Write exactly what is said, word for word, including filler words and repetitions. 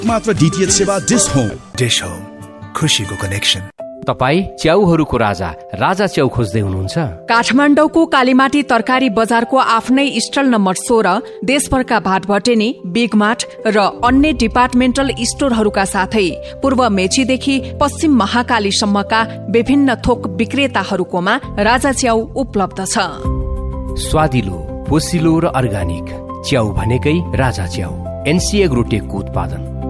मात्र डीटीएच सेवा dish home. Dish home, खुशीको कनेक्सन। तपाई च्याउहरूको राजा राजा च्याउ खोज्दै हुनुहुन्छ? काठमाडौँको कालीमाटी तरकारी बजारको आफ्नै स्टल नम्बर सोह्र देशभरका भाटभटेनी, बिग मार्ट र अन्य डिपार्टमेन्टल स्टोरहरूका साथै पूर्व मेचीदेखि पश्चिम महाकालीसम्मका विभिन्न थोक विक्रेताहरूकोमा राजा च्याउ उपलब्ध छ। स्वादिलो, पोसिलो र अर्गानिक च्याउ भनेकै राजा च्याउ। एनसी एग्रोटेकको उत्पादन।